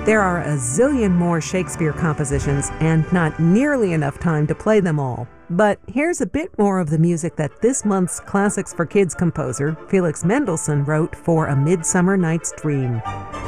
There are a zillion more Shakespeare compositions and not nearly enough time to play them all. But here's a bit more of the music that this month's Classics for Kids composer, Felix Mendelssohn, wrote for A Midsummer Night's Dream.